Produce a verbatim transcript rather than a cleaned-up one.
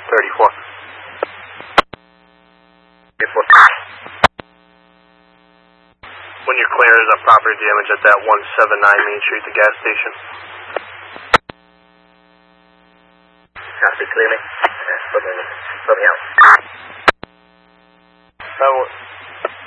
thirty-four. thirty-four. When you're clear, there's a property damage at that one seventy-nine Main Street, the gas station. Copy clearly. Yeah, put me, put me out.